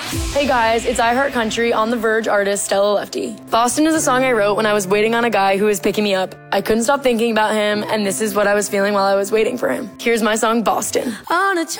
Hey guys, it's I Heart Country on The Verge artist Stella Lefty. Boston is a song I wrote when I was waiting on a guy who was picking me up. I couldn't stop thinking about him, and this is what I was feeling while I was waiting for him. Here's my song, Boston. On a